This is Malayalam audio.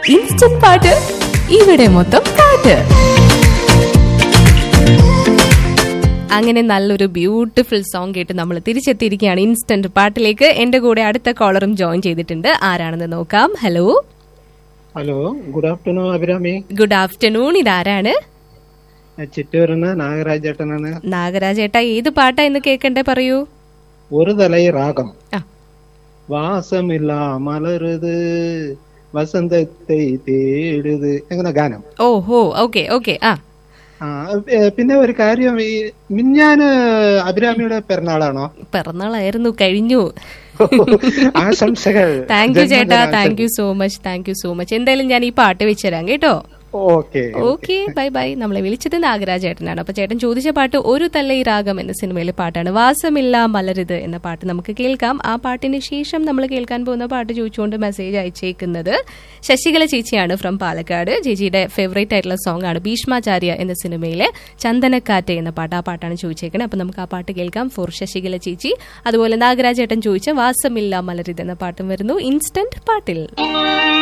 ഇൻസ്റ്റന്റ് പാട്ട് ഇവിടെ മൊത്തം പാട്ട്. അങ്ങനെ നല്ലൊരു ബ്യൂട്ടിഫുൾ സോങ് കേട്ട് നമ്മൾ തിരിച്ചെത്തിയിരിക്കുകയാണ് ഇൻസ്റ്റന്റ് പാട്ടിലേക്ക്. എന്റെ കൂടെ അടുത്ത കോളറും ജോയിൻ ചെയ്തിട്ടുണ്ട്. ആരാണെന്ന് നോക്കാം. Hello hello, good afternoon Abhirami. Good afternoon. ഇതാരാണ്? ചിറ്റൂരിന്ന് നാഗരാജേട്ടനാണ്. നാഗരാജേട്ടാ, ഏത് പാട്ടാ ഇന്ന് കേൾക്കണ്ടേ? പറയൂ. ഒരു തലൈ രാഗം. ആ. വാസമില്ല മലരുത് വസന്തത്തെ തേടുത് എങ്ങനെ ഗാനം. ഓഹോ, ഓക്കെ ഓക്കെ. ആ, പിന്നെ ഒരു കാര്യം, ഈ മിഞ്ഞാന് അഭിരാമിയുടെ പിറന്നാളാണോ? പിറന്നാളായിരുന്നു, കഴിഞ്ഞു. ആശംസകൾ. താങ്ക് യു ചേട്ടാ, thank you so much, thank you so much. എന്തായാലും ഞാൻ ഈ പാട്ട് വെച്ചുതരാം കേട്ടോ. Okay, bye bye. നമ്മളെ വിളിച്ചത് നാഗരാജ് ചേട്ടനാണ്. അപ്പൊ ചേട്ടൻ ചോദിച്ച പാട്ട് ഒരു തല്ലൈ രാഗം എന്ന സിനിമയിലെ പാട്ടാണ്. വാസമില്ല മലരുത് എന്ന പാട്ട് നമുക്ക് കേൾക്കാം. ആ പാട്ടിന് ശേഷം നമ്മൾ കേൾക്കാൻ പോകുന്ന പാട്ട് ചോദിച്ചുകൊണ്ട് മെസ്സേജ് അയച്ചേക്കുന്നത് ശശികല ചേച്ചിയാണ് ഫ്രം പാലക്കാട്. ചേച്ചിയുടെ ഫേവറേറ്റ് ആയിട്ടുള്ള സോങ് ആണ് ഭീഷ്മാചാര്യ എന്ന സിനിമയിലെ ചന്ദനക്കാറ്റ് എന്ന പാട്ട്. ആ പാട്ടാണ് ചോദിച്ചേക്കുന്നത്. അപ്പൊ നമുക്ക് ആ പാട്ട് കേൾക്കാം ഫോർ ശശികല ചേച്ചി. അതുപോലെ നാഗരാജ് ചേട്ടൻ ചോദിച്ച വാസമില്ല മലരുത് എന്ന പാട്ടും വരുന്നു ഇൻസ്റ്റന്റ് പാട്ടിൽ.